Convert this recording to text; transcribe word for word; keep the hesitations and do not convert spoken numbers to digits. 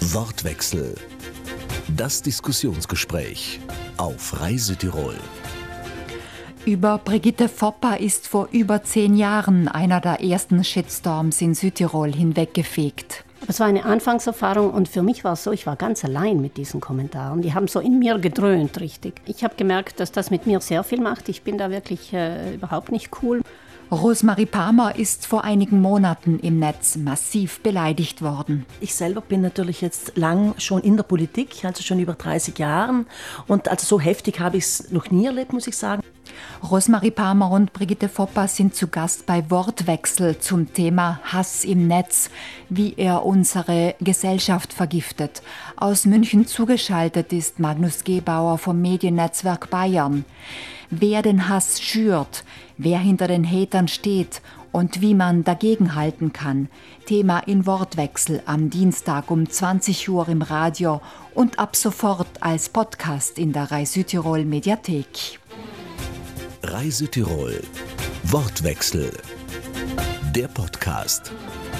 Wortwechsel. Das Diskussionsgespräch auf Reise Tirol. Über Brigitte Foppa ist vor über zehn Jahren einer der ersten Shitstorms in Südtirol hinweggefegt. Es war eine Anfangserfahrung und für mich war es so, ich war ganz allein mit diesen Kommentaren. Die haben so in mir gedröhnt, richtig. Ich habe gemerkt, dass das mit mir sehr viel macht. Ich bin da wirklich äh, überhaupt nicht cool. Rosemarie Palmer ist vor einigen Monaten im Netz massiv beleidigt worden. Ich selber bin natürlich jetzt lang schon in der Politik, also schon über dreißig Jahren. Und also so heftig habe ich es noch nie erlebt, muss ich sagen. Rosemarie Palmer und Brigitte Foppa sind zu Gast bei Wortwechsel zum Thema Hass im Netz, wie er unsere Gesellschaft vergiftet. Aus München zugeschaltet ist Magnus Gebauer vom Mediennetzwerk Bayern. Wer den Hass schürt, wer hinter den Hatern steht und wie man dagegenhalten kann. Thema in Wortwechsel am Dienstag um zwanzig Uhr im Radio und ab sofort als Podcast in der Reise Südtirol Mediathek. Reise Tirol. Wortwechsel. Der Podcast.